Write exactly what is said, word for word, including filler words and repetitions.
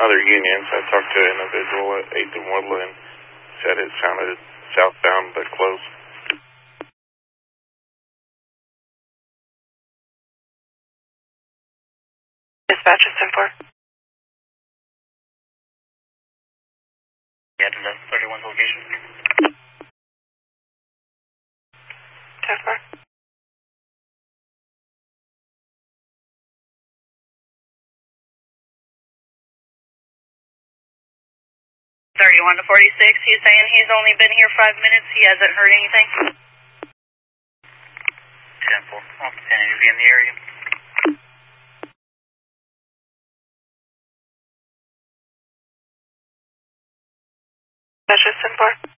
other unions. I talked to an individual at eighth and Woodland, said it sounded southbound but close. Dispatch is ten four. Yeah, to the thirty-one location. ten four. thirty-one to forty-six, he's saying he's only been here five minutes, he hasn't heard anything. ten four, I'll continue to be in the area. Dispatch is ten four.